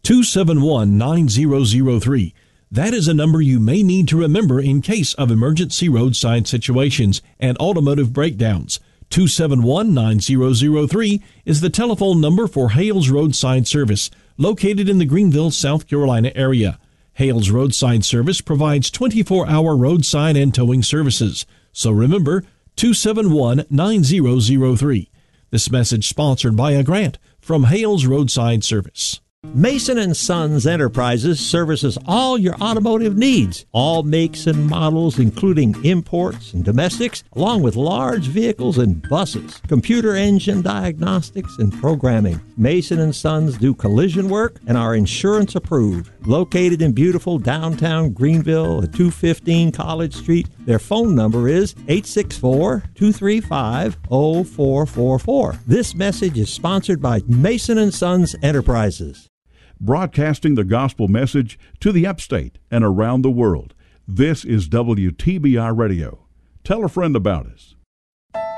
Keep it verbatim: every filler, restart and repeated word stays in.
two seven one, nine zero zero three. That is a number you may need to remember in case of emergency roadside situations and automotive breakdowns. two seven one, nine zero zero three is the telephone number for Hales Roadside Service, located in the Greenville, South Carolina area. Hales Roadside Service provides twenty-four hour roadside and towing services. So remember, two seven one, nine zero zero three. This message sponsored by a grant from Hales Roadside Service. Mason and Sons Enterprises services all your automotive needs, all makes and models, including imports and domestics, along with large vehicles and buses, computer engine diagnostics and programming. Mason and Sons do collision work and are insurance approved. Located in beautiful downtown Greenville at two fifteen College Street, their phone number is eight six four, two three five, zero four four four. This message is sponsored by Mason and Sons Enterprises. Broadcasting the gospel message to the upstate and around the world. This is W T B R Radio. Tell a friend about us.